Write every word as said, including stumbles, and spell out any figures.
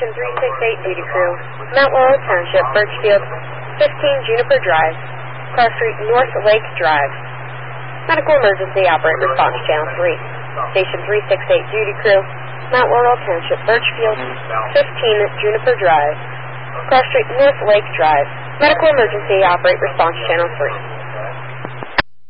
Station three six eight Duty Crew, Mount Laurel Township, Birchfield, fifteen Juniper Drive, Cross Street North Lake Drive. Medical emergency, operate response channel three. Station three six eight Duty Crew, Mount Laurel Township, Birchfield, fifteen Juniper Drive, Cross Street North Lake Drive. Medical emergency, operate response channel three.